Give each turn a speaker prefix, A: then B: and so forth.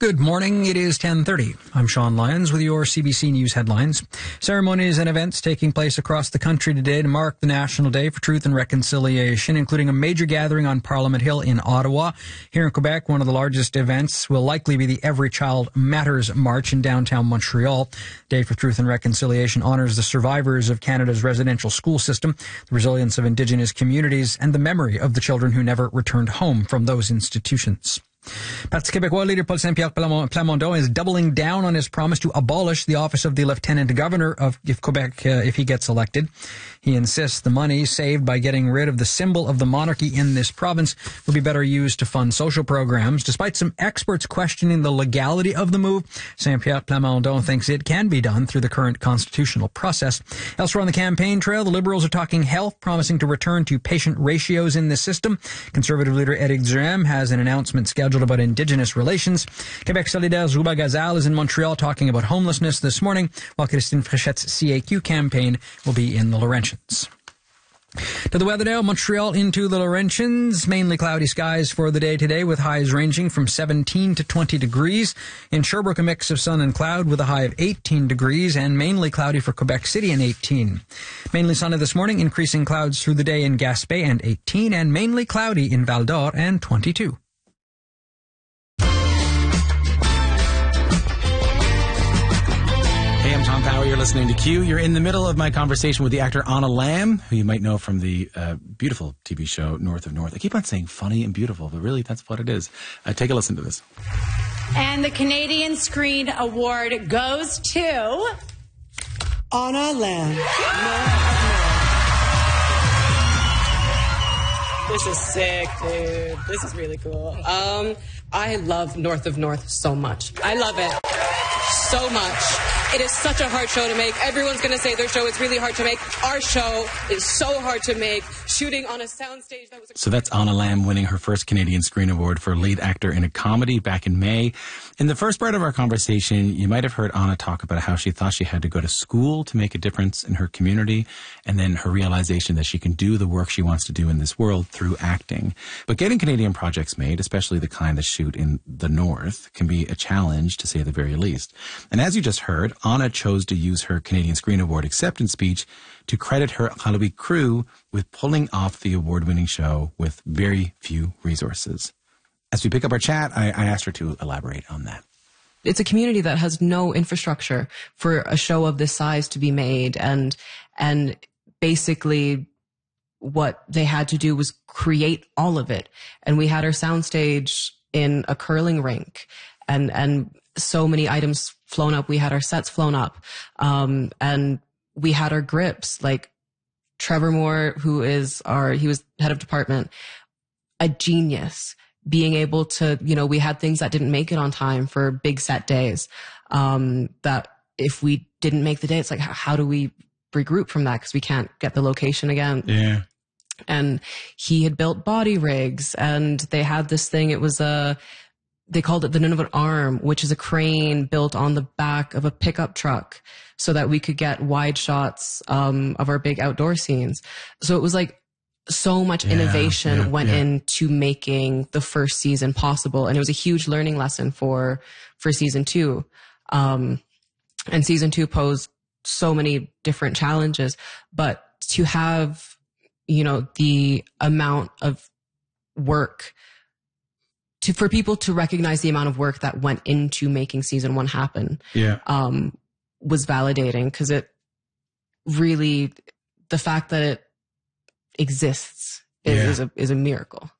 A: Good morning. It is 10:30. I'm Sean Lyons with your CBC News headlines. Ceremonies and events taking place across the country today to mark the National Day for Truth and Reconciliation, including a major gathering on Parliament Hill in Ottawa. Here in Quebec, one of the largest events will likely be the Every Child Matters March in downtown Montreal. Day for Truth and Reconciliation honors the survivors of Canada's residential school system, the resilience of Indigenous communities, and the memory of the children who never returned home from those institutions. Parti québécois leader Paul Saint-Pierre Plamondon is doubling down on his promise to abolish the office of the Lieutenant Governor of Quebec if he gets elected. He insists the money saved by getting rid of the symbol of the monarchy in this province will be better used to fund social programs. Despite some experts questioning the legality of the move, Saint-Pierre Plamondon thinks it can be done through the current constitutional process. Elsewhere on the campaign trail, the Liberals are talking health, promising to return to patient ratios in the system. Conservative leader Éric Duhaime has an announcement scheduled about Indigenous relations. Quebec Solidaire's Rouba Gazal is in Montreal talking about homelessness this morning, while Christine Fréchette's CAQ campaign will be in the Laurentians. To the weather now, Montreal into the Laurentians. Mainly cloudy skies for the day today with highs ranging from 17 to 20 degrees. In Sherbrooke, a mix of sun and cloud with a high of 18 degrees and mainly cloudy for Quebec City and 18. Mainly sunny this morning, increasing clouds through the day in Gaspé and 18 and mainly cloudy in Val d'Or and 22.
B: Hey, I'm Tom Power. You're listening to Q. You're in the middle of my conversation with the actor Anna Lamb, who you might know from the beautiful TV show North of North. I keep on saying funny and beautiful, but really that's what it is. Take a listen to this.
C: And the Canadian Screen Award goes to
D: Anna Lamb.
E: This is sick, dude. This is really cool. I love North of North so much. I love it so much. It is such a hard show to make. Everyone's going to say their show is really hard to make. Our show is so hard to make. Shooting on a soundstage that was...
B: So that's Anna Lamb winning her first Canadian Screen Award for lead actor in a comedy back in May. In the first part of our conversation, you might have heard Anna talk about how she thought she had to go to school to make a difference in her community, and then her realization that she can do the work she wants to do in this world through acting. But getting Canadian projects made, especially the kind that shoot in the North, can be a challenge, to say the very least. And as you just heard, Anna chose to use her Canadian Screen Award acceptance speech to credit her Halloween crew with pulling off the award-winning show with very few resources. As we pick up our chat, I asked her to elaborate on that.
F: It's a community that has no infrastructure for a show of this size to be made. And basically what they had to do was create all of it. And we had our soundstage in a curling rink and so many items flown up. We had our sets flown up. And we had our grips, like Trevor Moore, he was head of department, a genius, being able to, we had things that didn't make it on time for big set days. That if we didn't make the day, it's like, how do we regroup from that? Cause we can't get the location again.
B: Yeah.
F: And he had built body rigs and they had this thing. It was they called it the Nunavut Arm, which is a crane built on the back of a pickup truck so that we could get wide shots of our big outdoor scenes. So it was like so much innovation went into making the first season possible. And it was a huge learning lesson for season 2. And season 2 posed so many different challenges, but to have, the amount of work for people to recognize the amount of work that went into making season 1 happen, was validating, because it really, the fact that it exists is a miracle.